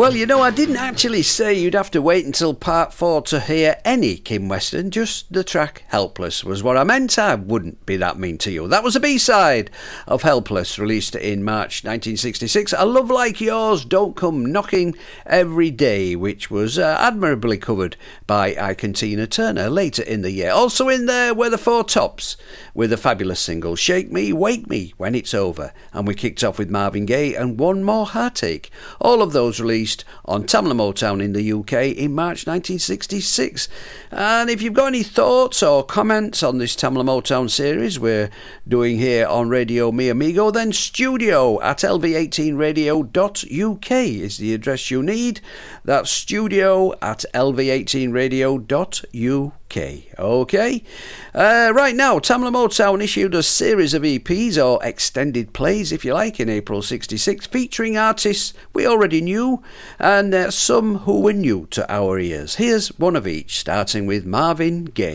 Well, you know, I didn't actually say you'd have to wait until part 4 to hear any Kim Weston, just the track Helpless was what I meant. I wouldn't be that mean to you. That was a B-side of Helpless, released in March 1966. A Love Like Yours Don't Come Knocking Every Day, which was admirably covered by Ike and Tina Turner later in the year. Also in there were the Four Tops with a fabulous single, Shake Me, Wake Me When It's Over. And we kicked off with Marvin Gaye and One More Heartache. All of those released on Tamla Motown in the UK in March 1966. And if you've got any thoughts or comments on this Tamla Motown series we're doing here on Radio Mi Amigo, then studio at lv18radio.uk is the address you need. That's studio at lv18radio.uk. Okay. Right now, Tamla Motown issued a series of EPs, or extended plays if you like, in April 66, featuring artists we already knew and some who were new to our ears. Here's one of each, starting with Marvin Gaye.